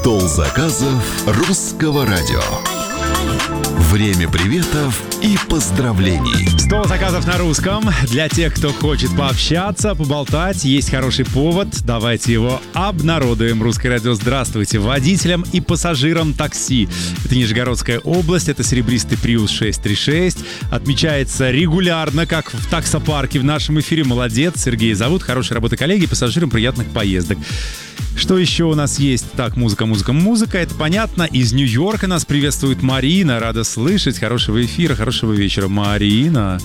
Стол заказов русского радио. Время приветов и поздравлений. Стол заказов на русском. Для тех, кто хочет пообщаться, поболтать, есть хороший повод. Давайте его обнародуем. Русское радио, здравствуйте. Водителям и пассажирам такси. Это Нижегородская область, это серебристый Prius 636. Отмечается регулярно, как в таксопарке в нашем эфире. Молодец, Сергей зовут. Хорошей работы, коллеги. Пассажирам приятных поездок. Что еще у нас есть? Так, музыка, это понятно. Из Нью-Йорка нас приветствует Марина. Рада слышать. Хорошего эфира, хорошего вечера, Марина.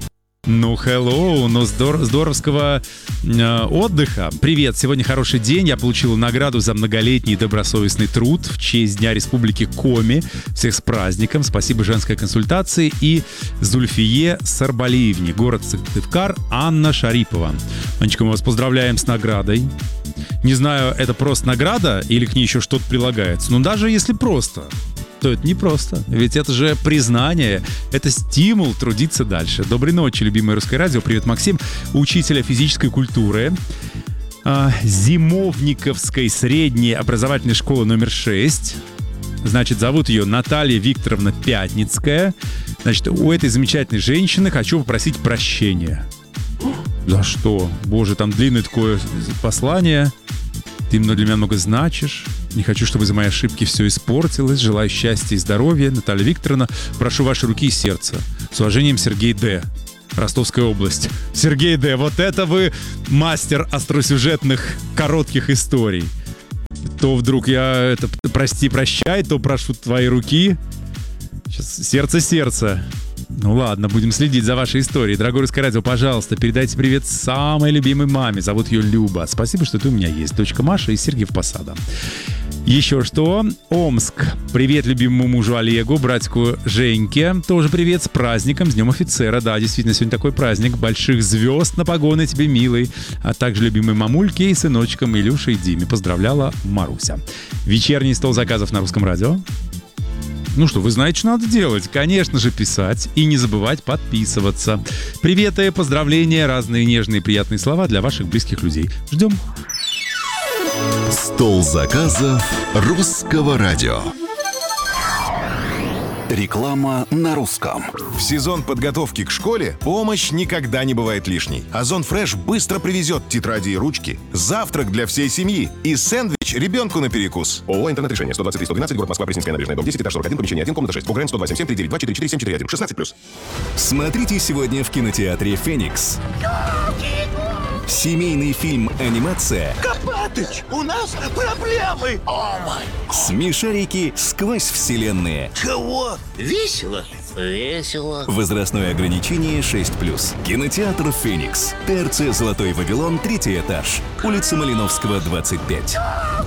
Hello, здоровского отдыха. Привет, сегодня хороший день. Я получила награду за многолетний добросовестный труд в честь Дня Республики Коми. Всех с праздником. Спасибо женской консультации и Зульфие Сарбалиевне. Город Сыктывкар, Анна Шарипова. Анечка, мы вас поздравляем с наградой. Не знаю, это просто награда или к ней еще что-то прилагается. Но даже если просто, то это не просто. Ведь это же признание, это стимул трудиться дальше. Доброй ночи, любимое русское радио. Привет, Максим. Учителя физической культуры Зимовниковской средней образовательной школы номер 6. Значит, зовут ее Наталья Викторовна Пятницкая. Значит, у этой замечательной женщины хочу попросить прощения. За что? Боже, там длинное такое послание. Ты для меня много значишь. Не хочу, чтобы из-за моей ошибки все испортилось. Желаю счастья и здоровья. Наталья Викторовна, прошу ваши руки и сердца. С уважением, Сергей Д. Ростовская область. Сергей Д., вот это вы мастер остросюжетных коротких историй. То вдруг я прощай, то прошу твои руки. Сейчас сердце. Ну ладно, будем следить за вашей историей. Дорогое русское радио, пожалуйста, передайте привет самой любимой маме. Зовут ее Люба. Спасибо, что ты у меня есть. Дочка Маша и Сергей Посада. Еще что? Омск. Привет любимому мужу Олегу, братику Женьке. Тоже привет, с праздником, с Днем офицера. Да, действительно, сегодня такой праздник. Больших звезд на погоны тебе, милый. А также любимой мамульке и сыночкам Илюше и Диме. Поздравляла Маруся. Вечерний стол заказов на русском радио. Ну что, вы знаете, что надо делать? Конечно же, писать и не забывать подписываться. Приветы, поздравления, разные нежные приятные слова для ваших близких людей. Ждем. Стол заказов русского радио. Реклама на русском. В сезон подготовки к школе помощь никогда не бывает лишней. Озон Фреш быстро привезет тетради и ручки, завтрак для всей семьи и сэндвич ребенку на перекус. ООО «Интернет-решение». 123-112, город Москва, Пресненская набережная, дом 10, этаж 41, помещение 1, комната 6. ПГРН 102 77 392 44 741. 16+. Смотрите сегодня в кинотеатре «Феникс». Семейный фильм-анимация Копатыч, у нас проблемы! О май! «Смешарики сквозь вселенные». Чего? Весело? Весело. Возрастное ограничение 6+. Кинотеатр «Феникс». ТРЦ «Золотой Вавилон», 3-й этаж. Улица Малиновского, 25.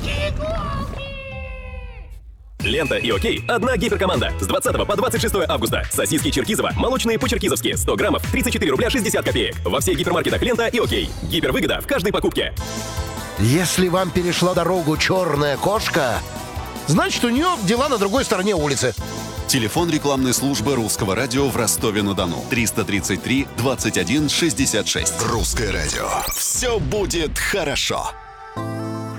Лента и Окей – одна гиперкоманда. С 20 по 26 августа. Сосиски Черкизово, молочные по-черкизовски, 100 граммов, 34 рубля 60 копеек. Во всех гипермаркетах Лента и Окей. Гипервыгода в каждой покупке. Если вам перешла дорогу черная кошка, значит, у нее дела на другой стороне улицы. Телефон рекламной службы русского радио в Ростове-на-Дону. 333 21 66. Русское радио. Все будет хорошо.